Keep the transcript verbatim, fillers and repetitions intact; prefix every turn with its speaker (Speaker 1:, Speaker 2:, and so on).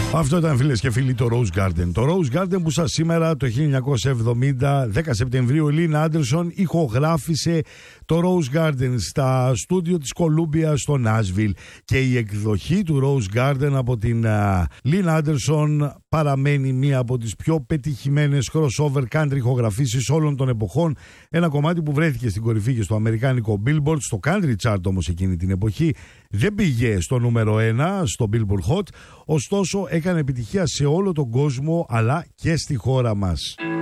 Speaker 1: Αυτό ήταν, φίλες και φίλοι, το Rose Garden. Το Rose Garden που σας σήμερα το χίλια εννιακόσια εβδομήντα, δέκα Σεπτεμβρίου, η Λίν Άντερσον ηχογράφησε το Rose Garden στα στούντιο της Columbia στο Nashville. Και η εκδοχή του Rose Garden από την Λίν Άντερσον παραμένει μία από τις πιο πετυχημένες crossover country ηχογραφήσεις όλων των εποχών. Ένα κομμάτι που βρέθηκε στην κορυφή και στο αμερικάνικο Billboard, στο country chart όμως εκείνη την εποχή. Δεν πήγε στο νούμερο ένα στο Billboard Hot, ωστόσο έκανε επιτυχία σε όλο τον κόσμο αλλά και στη χώρα μας.